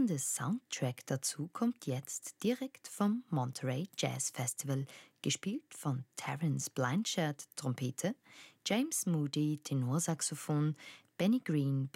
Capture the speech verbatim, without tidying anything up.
passende Soundtrack dazu kommt jetzt direkt vom Monterey Jazz Festival, gespielt von Terence Blanchard, Trompete, James Moody, Tenorsaxophon, Benny Green,